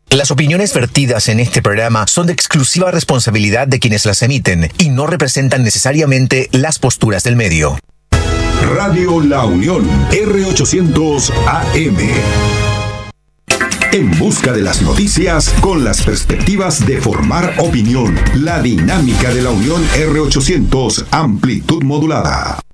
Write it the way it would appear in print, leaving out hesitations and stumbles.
Las opiniones vertidas en este programa son de exclusiva responsabilidad de quienes las emiten y no representan necesariamente las posturas del medio. Radio La Unión, R800 AM. En busca de las noticias con las perspectivas de formar opinión. La dinámica de La Unión, R800, amplitud modulada.